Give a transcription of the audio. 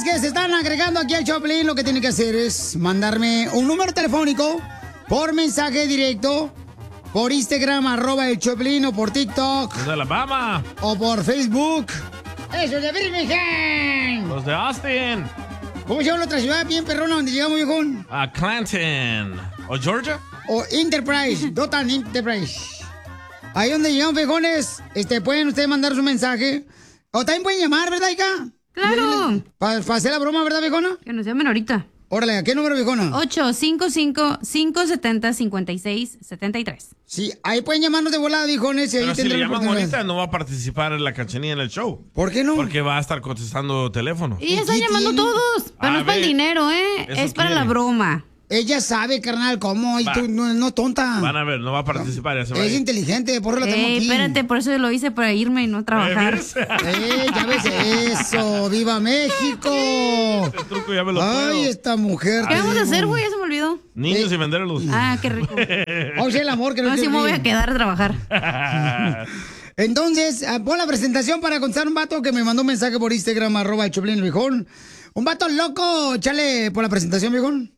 que se están agregando aquí al Choplin, lo que tienen que hacer es mandarme un número telefónico por mensaje directo, por Instagram, @el Choplin, o por TikTok. Los de Alabama. O por Facebook. ¡Eso de Birmingham! Los de Austin. ¿Cómo se llama la otra ciudad bien perrona donde llegamos, viejón? A Clanton. ¿O Georgia? O Enterprise, Dotan Enterprise. Ahí donde llegamos, viejones, pueden ustedes mandar su mensaje. O también pueden llamar, ¿verdad, Ica? ¡Claro! Para hacer la broma, ¿verdad, viejona? Que nos llamen ahorita. Órale, ¿a qué número, viejona? 855-570-5673. Sí, ahí pueden llamarnos de volada, viejones. Y ahí Pero si le tendrán llaman oportunidad. ahorita, no va a participar en la Cachanilla en el show. ¿Por qué no? Porque va a estar contestando teléfono. Y ya están llamando todos. Pero no es para el dinero, ¿eh? Eso Es para quiere. la broma. Ella sabe, carnal, cómo. Y Va. tú no tonta. Van a ver, no va a participar. Ya se va a Es ir. inteligente, por eso la tengo aquí. Espérate, por eso lo hice para irme y no trabajar. ¿Ves? Ya ves eso. ¡Viva México! Este truco ya me lo Ay, puedo. esta mujer. ¿Qué vamos a hacer, güey? Ya se me olvidó. Niños y venderlos. Ah, qué rico. O sea, el amor que no No, sí quiere me voy ir. a quedar a trabajar. Entonces, pon la presentación para contestar un vato que me mandó un mensaje por Instagram, @el Choplin, el viejón. Un vato loco, chale por la presentación, viejón.